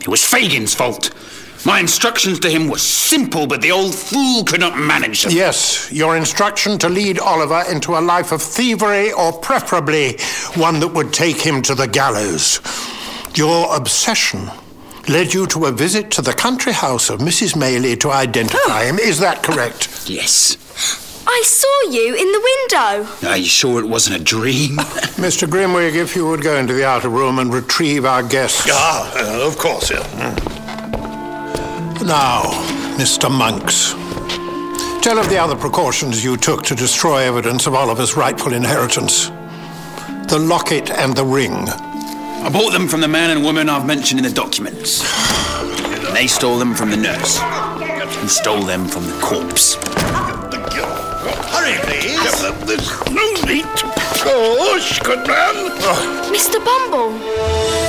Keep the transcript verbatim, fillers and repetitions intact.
was Fagin's fault. My instructions to him were simple, but the old fool could not manage them. Yes, your instruction to lead Oliver into a life of thievery, or preferably one that would take him to the gallows. Your obsession led you to a visit to the country house of Missus Maylie to identify him. Is that correct? Yes. I saw you in the window. Are you sure it wasn't a dream? Mister Grimwig, if you would go into the outer room and retrieve our guests. Ah, uh, of course, yeah. Now, Mister Monks, tell of the other precautions you took to destroy evidence of Oliver's rightful inheritance. The locket and the ring. I bought them from the man and woman I've mentioned in the documents. And they stole them from the nurse. He stole them from the corpse. Hurry, please. There's no need to push, good man. Mister Bumble.